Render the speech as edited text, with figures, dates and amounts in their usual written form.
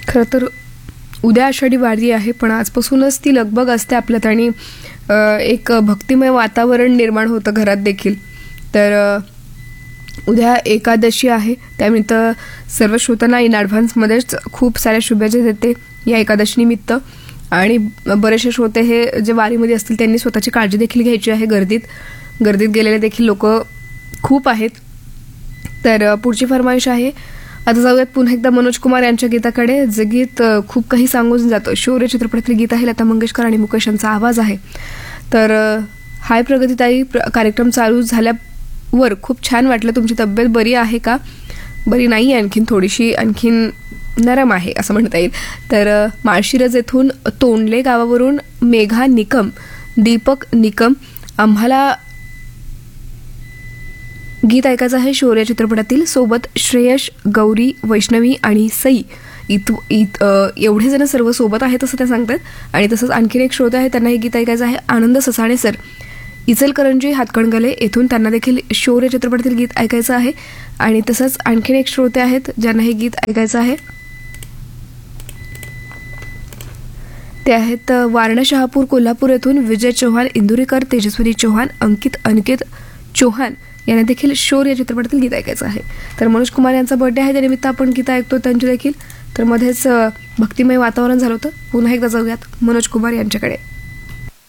खरं तर उद्या आषाढी वारी आहे, पण आजपासूनच ती लगबग असते आपल्यात आणि एक भक्तिमय वातावरण निर्माण होतं घरात देखील. तर उद्या एकादशी आहे, त्यानिमित्त सर्व श्रोत्यांना इन ॲडव्हान्समध्येच खूप साऱ्या शुभेच्छा देते या एकादशीनिमित्त. आणि बरेचसे श्रोते हे जे वारीमध्ये असतील त्यांनी स्वतःची काळजी देखील घ्यायची आहे. गर्दीत गेलेले देखील लोक खूप आहेत. तर पुढची फरमाईश आहे, आता जाऊयात पुन्हा एकदा मनोज कुमार यांच्या गीताकडे. जे गीत खूप काही सांगून जातं. शौर्य चित्रपटातले गीत आहे, लता मंगेशकर आणि मुकेश यांचा आवाज आहे. तर हाय प्रगतीताई, कार्यक्रम चालू झाल्यावर खूप छान वाटलं. तुमची तब्येत बरी आहे का? बरी नाही आहे, आणखीन नरम आहे असं म्हणता येईल. तर माळशिरस येथून तोंडले गावावरून मेघा निकम, दीपक निकम, आम्हाला गीत ऐकायचं आहे शौर्य चित्रपटातील. सोबत श्रेयश, गौरी, वैष्णवी आणि सई एवढे जण सर्व सोबत आहेत असं त्या सांगतात. आणि तसंच आणखीन एक श्रोते आहे, त्यांना हे गीत ऐकायचं आहे. आनंद ससाणे सर, इचलकरंजी हातकणगले येथून, त्यांना देखील शौर्य चित्रपटातील गीत ऐकायचं आहे. आणि तसंच आणखीन एक श्रोते आहेत ज्यांना हे गीत ऐकायचं आहे. ते आहेत वारणा शहापूर कोल्हापूर येथून विजय चौहान, इंदुरीकर, तेजस्विनी चौहान, अंकित चौहान यांना देखील शौर्य चित्रपटातील गीत ऐकायचं आहे. तर मनोज कुमार यांचा बर्थडे आहे, त्यानिमित्त आपण गीत ऐकतो त्यांची देखील. तर मध्येच भक्तिमय वातावरण झालं होतं. पुन्हा एकदा जाऊयात मनोज कुमार यांच्याकडे.